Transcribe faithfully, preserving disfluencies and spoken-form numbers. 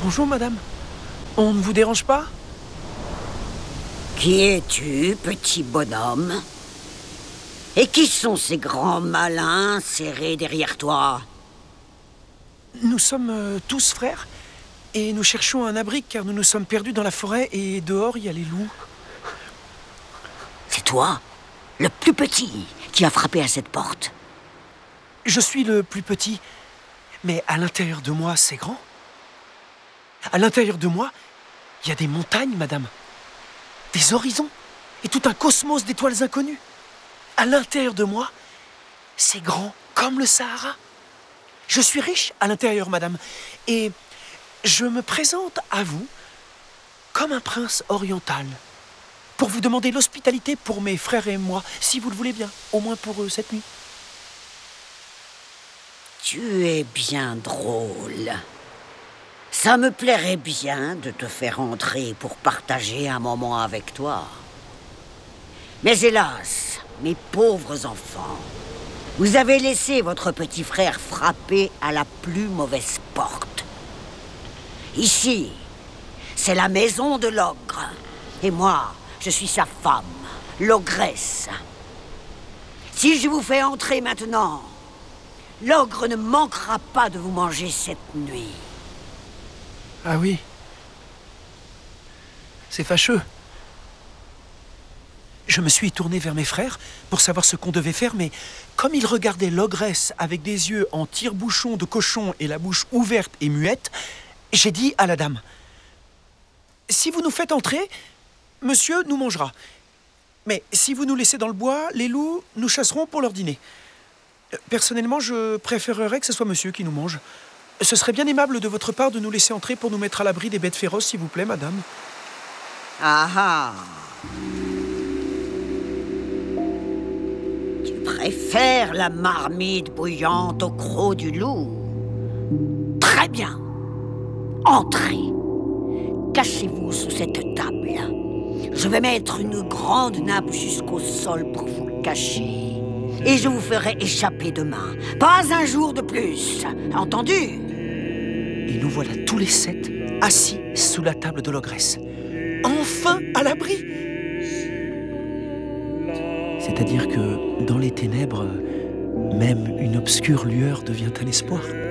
Bonjour, madame. On ne vous dérange pas? Qui es-tu, petit bonhomme? Et qui sont ces grands malins serrés derrière toi? Nous sommes euh, tous frères, et nous cherchons un abri car nous nous sommes perdus dans la forêt et dehors il y a les loups. C'est toi, le plus petit, qui a frappé à cette porte? Je suis le plus petit, mais à l'intérieur de moi, c'est grand. À l'intérieur de moi, il y a des montagnes, madame, des horizons, et tout un cosmos d'étoiles inconnues. À l'intérieur de moi, c'est grand comme le Sahara. Je suis riche à l'intérieur, madame, et je me présente à vous comme un prince oriental, pour vous demander l'hospitalité pour mes frères et moi, si vous le voulez bien, au moins pour euh, cette nuit. Tu es bien drôle. Ça me plairait bien de te faire entrer pour partager un moment avec toi. Mais hélas, mes pauvres enfants, vous avez laissé votre petit frère frapper à la plus mauvaise porte. Ici, c'est la maison de l'ogre. Et moi, je suis sa femme, l'ogresse. Si je vous fais entrer maintenant, l'ogre ne manquera pas de vous manger cette nuit. Ah oui, c'est fâcheux. Je me suis tourné vers mes frères pour savoir ce qu'on devait faire, mais comme ils regardaient l'ogresse avec des yeux en tire-bouchon de cochon et la bouche ouverte et muette, j'ai dit à la dame, « Si vous nous faites entrer, monsieur nous mangera. Mais si vous nous laissez dans le bois, les loups nous chasseront pour leur dîner. Personnellement, je préférerais que ce soit monsieur qui nous mange. Ce serait bien aimable de votre part de nous laisser entrer pour nous mettre à l'abri des bêtes féroces, s'il vous plaît, madame. » Ah ah! Tu préfères la marmite bouillante au croc du loup? Très bien. Entrez. Cachez-vous sous cette table. Je vais mettre une grande nappe jusqu'au sol pour vous cacher. Et je vous ferai échapper demain. Pas un jour de plus. Entendu? Et nous voilà tous les sept assis sous la table de l'ogresse. Enfin à l'abri! C'est-à-dire que dans les ténèbres, même une obscure lueur devient un espoir.